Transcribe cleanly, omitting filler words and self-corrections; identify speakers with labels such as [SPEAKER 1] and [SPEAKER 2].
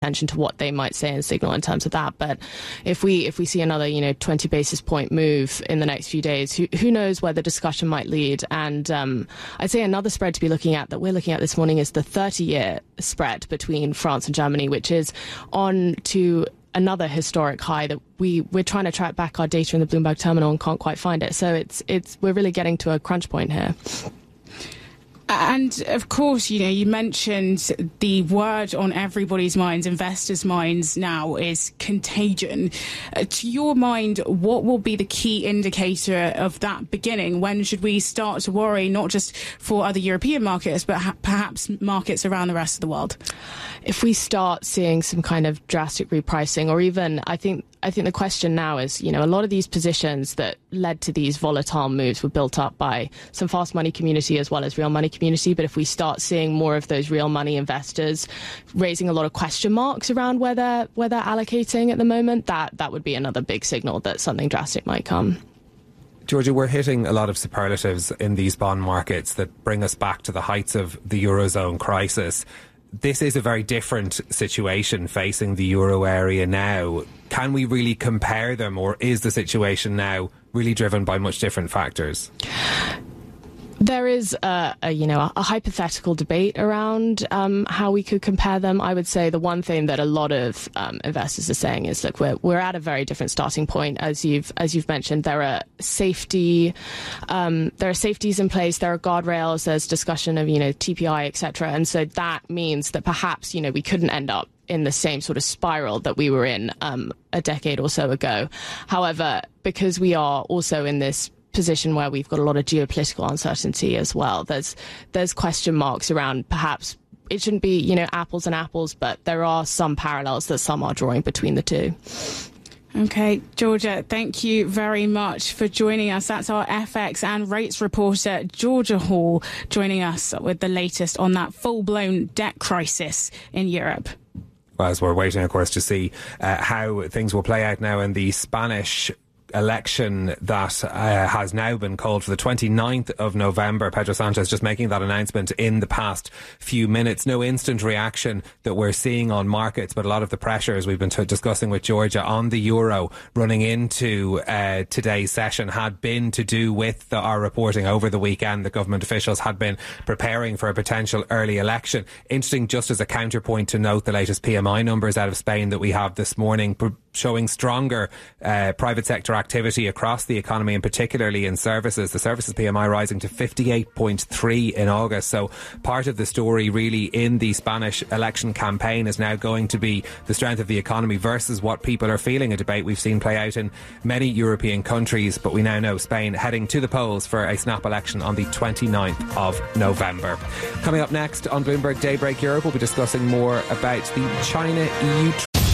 [SPEAKER 1] attention to what they might say and signal in terms of that. But if we see another 20 basis point move in the next few days, who knows where the discussion might lead. And I'd say another spread to be looking at that we're looking at this morning is the 30-year spread between France and Germany, which is on to another historic high that we're trying to track back our data in the Bloomberg terminal and can't quite find it. So we're really getting to a crunch point here.
[SPEAKER 2] And of course, you mentioned the word on everybody's minds, investors' minds now, is contagion. To your mind, what will be the key indicator of that beginning? When should we start to worry, not just for other European markets, but perhaps markets around the rest of the world?
[SPEAKER 1] If we start seeing some kind of drastic repricing, or even, I think the question now is, a lot of these positions that led to these volatile moves were built up by some fast money community as well as real money community. But if we start seeing more of those real money investors raising a lot of question marks around where they're allocating at the moment, that would be another big signal that something drastic might come.
[SPEAKER 3] Georgia, we're hitting a lot of superlatives in these bond markets that bring us back to the heights of the Eurozone crisis. This is a very different situation facing the euro area now. Can we really compare them, or is the situation now really driven by much different factors?
[SPEAKER 1] There is a hypothetical debate around how we could compare them. I would say the one thing that a lot of investors are saying is, look, we're at a very different starting point. As you've mentioned, there are safeties in place. There are guardrails. There's discussion of TPI, etc. And so that means that perhaps we couldn't end up in the same sort of spiral that we were in a decade or so ago. However, because we are also in this position where we've got a lot of geopolitical uncertainty as well, there's question marks around perhaps it shouldn't be apples and apples, but there are some parallels that some are drawing between the two.
[SPEAKER 2] Okay, Georgia, thank you very much for joining us. That's our FX and rates reporter, Georgia Hall, joining us with the latest on that full-blown debt crisis in Europe.
[SPEAKER 3] As we're waiting, of course, to see how things will play out now in the Spanish election that has now been called for the 29th of November. Pedro Sanchez just making that announcement in the past few minutes. No instant reaction that we're seeing on markets, but a lot of the pressure, as we've been discussing with Georgia, on the euro running into today's session had been to do with our reporting over the weekend. The government officials had been preparing for a potential early election. Interesting, just as a counterpoint, to note the latest PMI numbers out of Spain that we have this morning, showing stronger private sector activity across the economy, and particularly in services. The services PMI rising to 58.3 in August. So part of the story really in the Spanish election campaign is now going to be the strength of the economy versus what people are feeling, a debate we've seen play out in many European countries. But we now know Spain heading to the polls for a snap election on the 29th of November. Coming up next on Bloomberg Daybreak Europe, we'll be discussing more about the China-EU